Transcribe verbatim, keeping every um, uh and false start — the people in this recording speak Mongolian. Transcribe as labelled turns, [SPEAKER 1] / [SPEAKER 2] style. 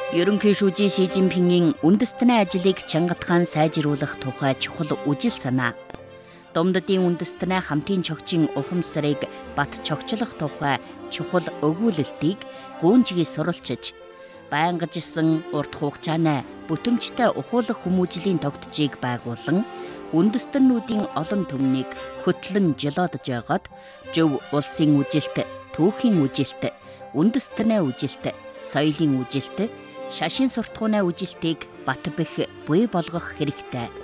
[SPEAKER 1] Ерөнхий шүүжийн Ши Жинпингийн үндэстний ажлыг чангатгаан сайжруулах тухай чухал үжил санаа. Домдодын үндэстний хамтын чогчийн ухамсарыг бат чогчлох тухай чухал өгүүлэлтийг гүнжгий суралцж, байнгажсэн урт хугацааны бүтэмжтэй ухуулах хүмүүжлийн тогтжийг байгуулан үндэстнүүдийн олон түмнийг хөтлөн жолоодож байгаад зөв улсын үжилт, түүхийн үжилт, үндэстний үжилт, соёлын үжилт, шашин суртахууны үжилтийг бат бэх буй болгох хэрэгтэй.